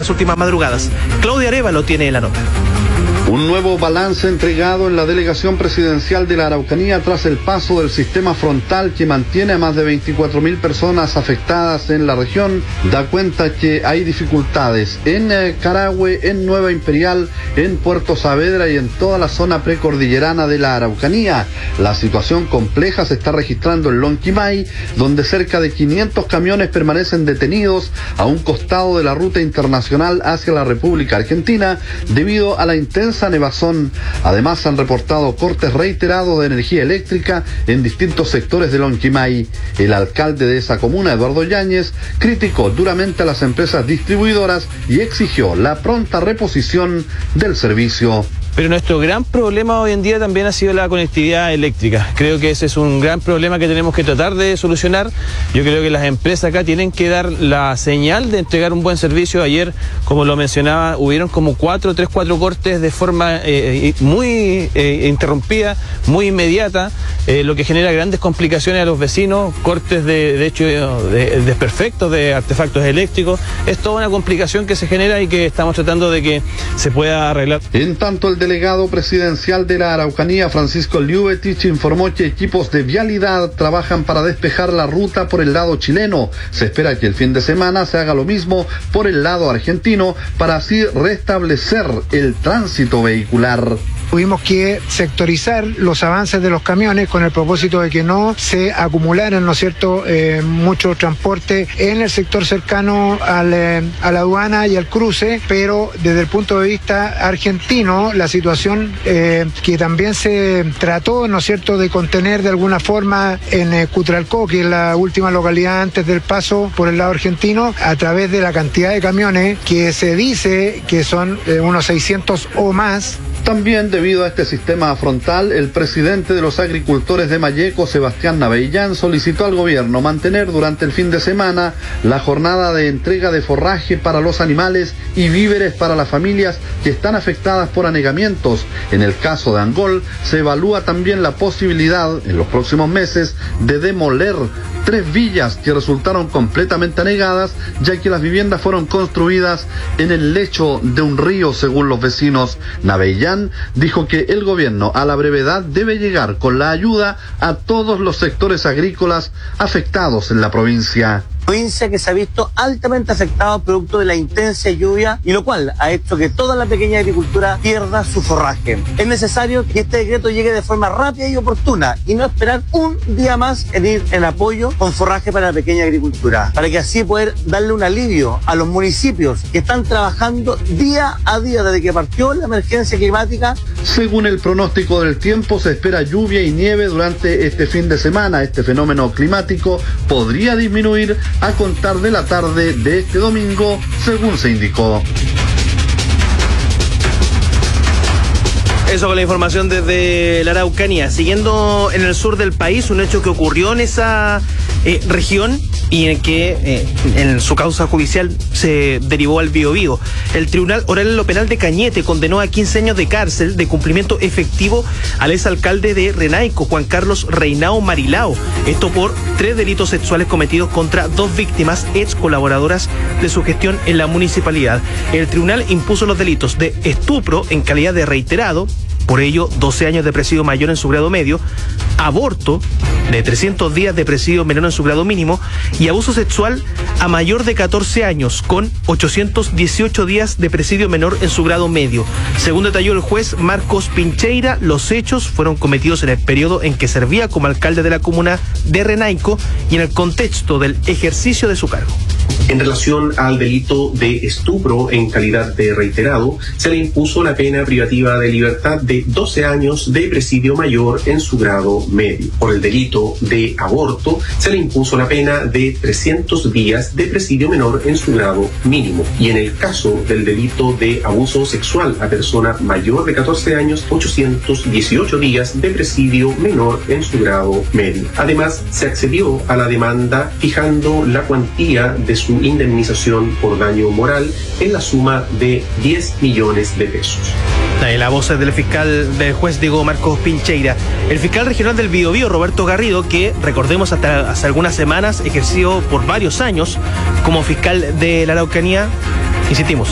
las últimas madrugadas. Claudia Arévalo tiene la nota. Un nuevo balance entregado en la delegación presidencial de la Araucanía tras el paso del sistema frontal que mantiene a más de 24.000 personas afectadas en la región da cuenta que hay dificultades en Carahue, en Nueva Imperial, en Puerto Saavedra y en toda la zona precordillerana de la Araucanía. La situación compleja se está registrando en Lonquimay, donde cerca de 500 camiones permanecen detenidos a un costado de la ruta internacional hacia la República Argentina debido a la intensa nevazón. Además, han reportado cortes reiterados de energía eléctrica en distintos sectores de Lonquimay. El alcalde de esa comuna, Eduardo Yáñez, criticó duramente a las empresas distribuidoras y exigió la pronta reposición del servicio. Pero nuestro gran problema hoy en día también ha sido la conectividad eléctrica. Creo que ese es un gran problema que tenemos que tratar de solucionar. Yo creo que las empresas acá tienen que dar la señal de entregar un buen servicio. Ayer, como lo mencionaba, hubieron como 4 cortes de forma muy interrumpida, muy inmediata, lo que genera grandes complicaciones a los vecinos, cortes de hecho desperfectos de artefactos eléctricos. Es toda una complicación que se genera y que estamos tratando de que se pueda arreglar. En tanto, el delegado presidencial de la Araucanía, Francisco Liubetich, informó que equipos de vialidad trabajan para despejar la ruta por el lado chileno. Se espera que el fin de semana se haga lo mismo por el lado argentino para así restablecer el tránsito vehicular. Tuvimos que sectorizar los avances de los camiones con el propósito de que no se acumularan, ¿no es cierto?, mucho transporte en el sector cercano a la aduana y al cruce, pero desde el punto de vista argentino, la situación que también se trató, ¿no es cierto?, de contener de alguna forma en Cutralcó, que es la última localidad antes del paso por el lado argentino, a través de la cantidad de camiones que se dice que son unos 600 o más. También debido a este sistema frontal, el presidente de los agricultores de Malleco, Sebastián Navellán, solicitó al gobierno mantener durante el fin de semana la jornada de entrega de forraje para los animales y víveres para las familias que están afectadas por anegamientos. En el caso de Angol, se evalúa también la posibilidad en los próximos meses de demoler 3 villas que resultaron completamente anegadas, ya que las viviendas fueron construidas en el lecho de un río, según los vecinos. Navellán dijo que el gobierno a la brevedad debe llegar con la ayuda a todos los sectores agrícolas afectados en la provincia. Provincia que se ha visto altamente afectada producto de la intensa lluvia y lo cual ha hecho que toda la pequeña agricultura pierda su forraje. Es necesario que este decreto llegue de forma rápida y oportuna y no esperar un día más en ir en apoyo con forraje para la pequeña agricultura, para que así poder darle un alivio a los municipios que están trabajando día a día desde que partió la emergencia climática. Según el pronóstico del tiempo, se espera lluvia y nieve durante este fin de semana. Este fenómeno climático podría disminuir a contar de la tarde de este domingo, según se indicó. Eso con la información desde la Araucanía. Siguiendo en el sur del país, un hecho que ocurrió en esa región y en que en su causa judicial se derivó al Biobío. El Tribunal Oral en lo Penal de Cañete condenó a 15 años de cárcel de cumplimiento efectivo al exalcalde de Renaico, Juan Carlos Reinao Marilao. Esto por 3 delitos sexuales cometidos contra 2 víctimas ex colaboradoras de su gestión en la municipalidad. El tribunal impuso los delitos de estupro en calidad de reiterado, por ello 12 años de presidio mayor en su grado medio, aborto de 300 días de presidio menor en su grado mínimo y abuso sexual a mayor de 14 años con 818 días de presidio menor en su grado medio. Según detalló el juez Marcos Pincheira, los hechos fueron cometidos en el periodo en que servía como alcalde de la comuna de Renaico y en el contexto del ejercicio de su cargo. En relación al delito de estupro en calidad de reiterado, se le impuso la pena privativa de libertad de 12 años de presidio mayor en su grado medio. Por el delito de aborto, se le impuso la pena de 300 días de presidio menor en su grado mínimo. Y en el caso del delito de abuso sexual a persona mayor de 14 años, 818 días de presidio menor en su grado medio. Además, se accedió a la demanda fijando la cuantía de su indemnización por daño moral en la suma de 10 millones de pesos. La voz es del juez Diego Marcos Pincheira. El fiscal regional del Biobío, Roberto Garrido, que recordemos hasta hace algunas semanas ejerció por varios años como fiscal de la Araucanía, insistimos,